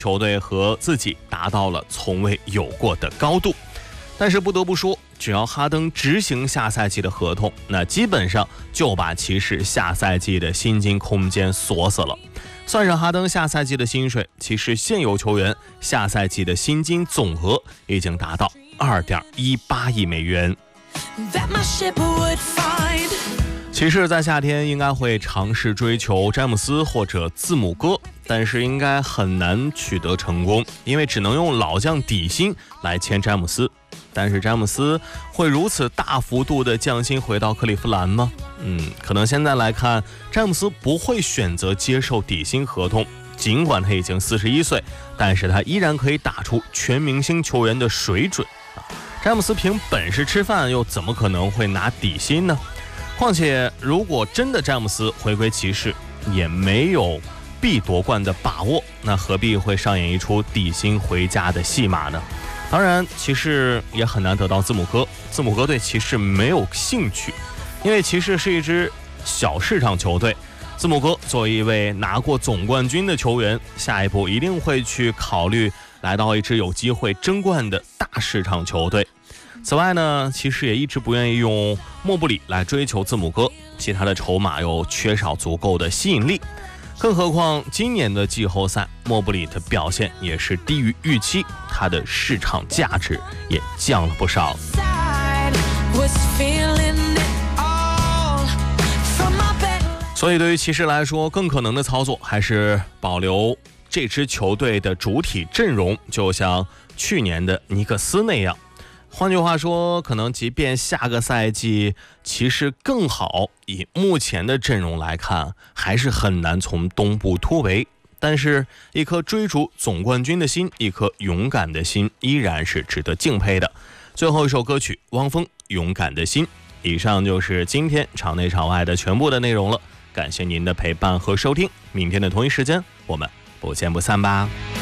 球队和自己达到了从未有过的高度。但是不得不说，只要哈登执行下赛季的合同，那基本上就把骑士下赛季的薪金空间锁死了。算上哈登下赛季的薪水，骑士现有球员下赛季的薪金总额已经达到2.18亿美元。骑士在夏天应该会尝试追求詹姆斯或者字母哥，但是应该很难取得成功，因为只能用老将底薪来签詹姆斯。但是詹姆斯会如此大幅度的降薪回到克利夫兰吗？可能现在来看，詹姆斯不会选择接受底薪合同，尽管他已经41岁，但是他依然可以打出全明星球员的水准。詹姆斯凭本事吃饭，又怎么可能会拿底薪呢？况且如果真的詹姆斯回归骑士，也没有必夺冠的把握，那何必会上演一出底薪回家的戏码呢？当然骑士也很难得到字母哥，字母哥对骑士没有兴趣，因为骑士是一支小市场球队。字母哥作为一位拿过总冠军的球员，下一步一定会去考虑来到一支有机会争冠的大市场球队。此外呢，骑士也一直不愿意用莫布里来追求字母哥，其他的筹码又缺少足够的吸引力。更何况今年的季后赛，莫布里的表现也是低于预期，他的市场价值也降了不少。所以对于骑士来说，更可能的操作还是保留这支球队的主体阵容，就像去年的尼克斯那样。换句话说，可能即便下个赛季骑士更好，以目前的阵容来看，还是很难从东部突围。但是一颗追逐总冠军的心，一颗勇敢的心，依然是值得敬佩的。最后一首歌曲，汪峰《勇敢的心》。以上就是今天场内场外的全部的内容了，感谢您的陪伴和收听，明天的同一时间我们不见不散吧。